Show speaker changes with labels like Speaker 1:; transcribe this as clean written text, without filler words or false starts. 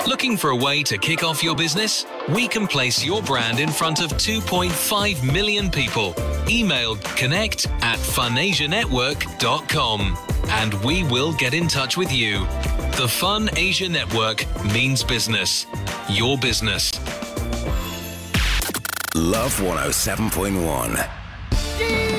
Speaker 1: Looking for a way to kick off your business? We can place your brand in front of 2.5 million people. Email connect@funasianetwork.com and we will get in touch with you. The Fun Asia Network means business. Your business.
Speaker 2: Love 107.1.